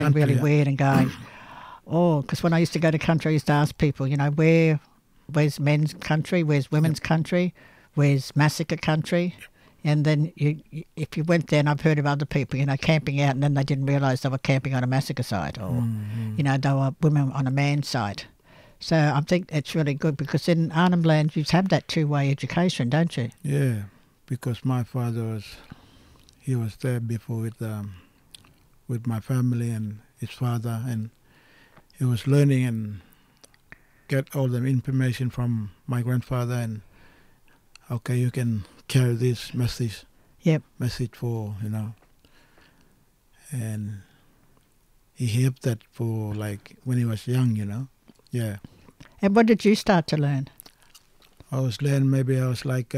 really weird and going, oh, because when I used to go to country, I used to ask people, you know, where's men's country, where's women's country, where's massacre country? And then if you went there, and I've heard of other people, you know, camping out, and then they didn't realise they were camping on a massacre site, or, you know, they were women on a man's site. So I think it's really good because in Arnhem Land you have that two-way education, don't you? Yeah, because my father he was there before with my family and his father, and he was learning and get all the information from my grandfather, and okay, you can carry this message. Yep. Message for, you know, and he helped that for like when he was young, you know. Yeah. And what did you start to learn? I was learning, maybe I was like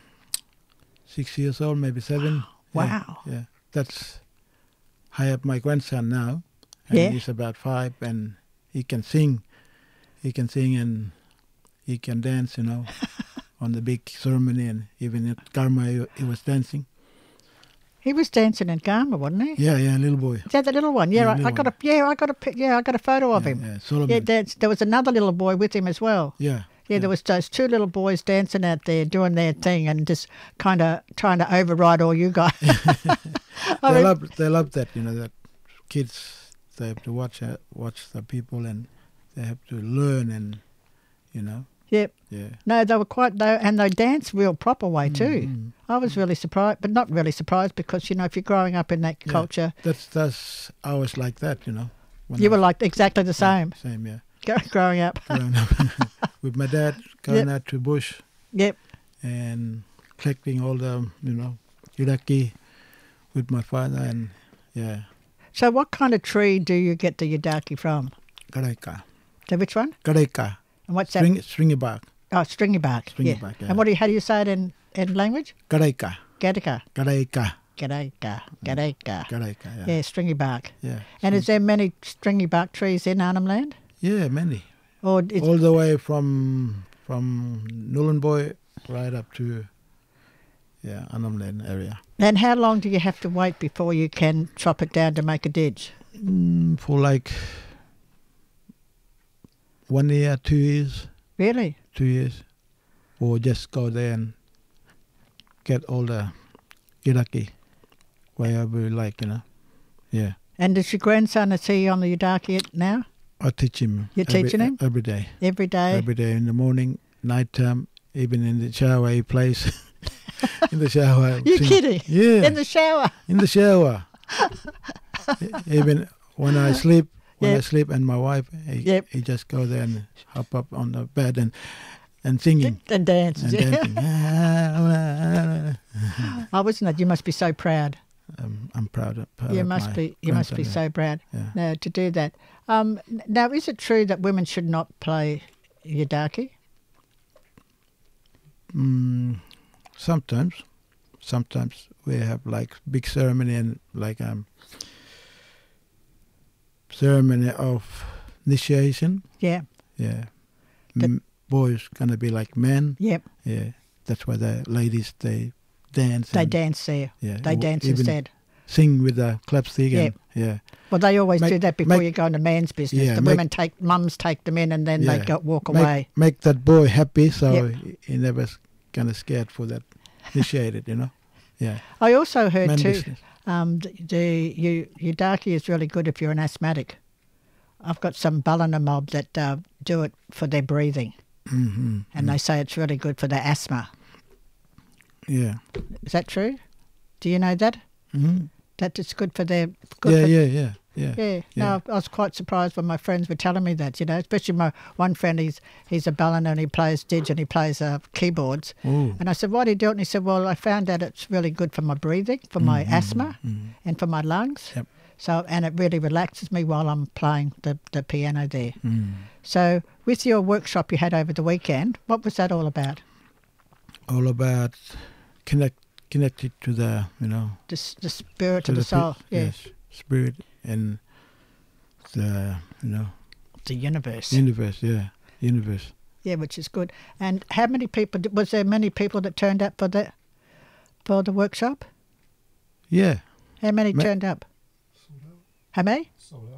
6 years old, maybe 7. Wow. Yeah. That's I have my grandson now, and he's about 5, and he can sing. He can sing and he can dance, you know, on the big ceremony, and even at Karma he was dancing. He was dancing in Garma, wasn't he? Yeah, little boy. Is that the little one? Yeah, I got a photo of him. Yeah, Solomon. Yeah, there was another little boy with him as well. Yeah. Yeah, there was those 2 little boys dancing out there doing their thing and just kind of trying to override all you guys. They love that, you know, that kids, they have to watch the people, and they have to learn, and, you know. Yep. Yeah. No, they were and they danced real proper way too. I was really surprised, but not really surprised because, you know, if you're growing up in that culture. That's I was like that, you know. You were like exactly the same. Same, yeah. Growing up. With my dad, going out to bush. Yep. And collecting all the, you know, yudaki with my father, and yeah. So what kind of tree do you get the yudaki from? Karaika. So which one? Karaika. And what's that? Stringy bark. Oh, stringy bark. Stringy bark, yeah. And how do you say it in language? Karaika. Gadaka. Karaika. Karaika. Karaika, yeah. Yeah, stringy bark. Yeah. And is there many stringy bark trees in Arnhem Land? Yeah, many. Or all the way from Nhulunbuy right up to Arnhem Land area. And how long do you have to wait before you can chop it down to make a ditch? For like 1 year, 2 years. Really? 2 years. Or just go there and get all the yudaki, wherever you like, you know. Yeah. And does your grandson, is he on the yudaki now? I teach him. You're teaching him? Every day. Every day? Every day, in the morning, night time, even in the shower he plays. In the shower. You kidding? Yeah. In the shower? In the shower. Even when I sleep, and my wife, he just go there and hop up on the bed and singing. And dancing. And dancing. Oh, wasn't it? You must be so proud. I'm proud of You must be so proud to do that. Now, is it true that women should not play yudaki? Sometimes we have like big ceremony and like ceremony of initiation. Yeah. Yeah. Boys gonna be like men. Yep. Yeah. That's why the ladies they dance. They dance there. Yeah. They dance instead. Sing with the clapstick. Yeah. Yeah. Well, they always do that before you go into man's business. Yeah, the mums take them in and then they walk away. Make that boy happy so he never kind of scared for that initiated, you know. Yeah. I also heard Man too, business. the yudaki is really good if you're an asthmatic. I've got some Ballina mob that do it for their breathing. Mm-hmm. And they say it's really good for their asthma. Yeah. Is that true? Do you know that? Mm-hmm. That it's good for their... Yeah. No, I was quite surprised when my friends were telling me that, you know, especially my one friend, he's a Ballina and he plays didge and he plays keyboards. Ooh. And I said, why do you do it? And he said, well, I found out it's really good for my breathing, for my asthma and for my lungs. Yep. So, and it really relaxes me while I'm playing the piano there. Mm. So with your workshop you had over the weekend, what was that all about? All about connected to the, you know... The spirit of the soul. Yes, spirit and the, you know... The universe. Universe. Yeah, which is good. And how many people, was there many people that turned up for the workshop? Yeah. How many turned up? How many?